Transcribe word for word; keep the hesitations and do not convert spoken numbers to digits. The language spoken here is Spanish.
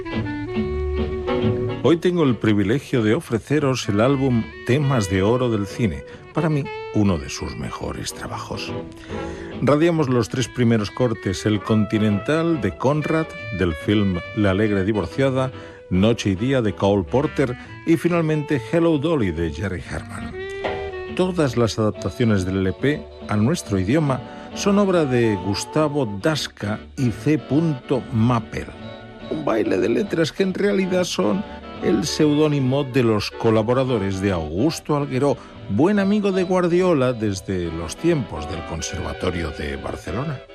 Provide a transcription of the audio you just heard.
Hoy tengo el privilegio de ofreceros el álbum Temas de Oro del Cine, para mí uno de sus mejores trabajos. Radiamos los tres primeros cortes: El Continental de Conrad, del film La Alegre Divorciada, Noche y Día de Cole Porter y finalmente Hello Dolly de Jerry Herman. Todas las adaptaciones del L P a nuestro idioma son obra de Gustavo Dasca y C. Mappel, un baile de letras que en realidad son el seudónimo de los colaboradores de Augusto Algueró, buen amigo de Guardiola desde los tiempos del Conservatorio de Barcelona.